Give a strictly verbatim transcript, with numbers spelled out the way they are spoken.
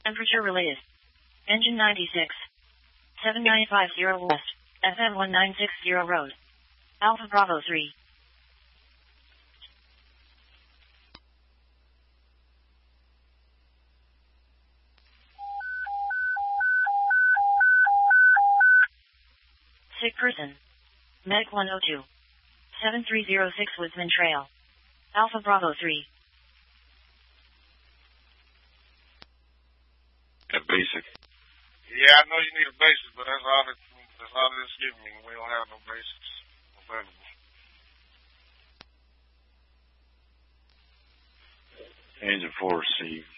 Temperature related. Engine ninety-six. seven nine five zero West. F M one nine six zero Road. Alpha Bravo three. Sick person. Medic one oh two. seven three zero six Woodsman Trail. Alpha Bravo three. That basic. Yeah, I know you need a basic, but that's all that, that's all that's giving me. We don't have no basics available. Engine four received.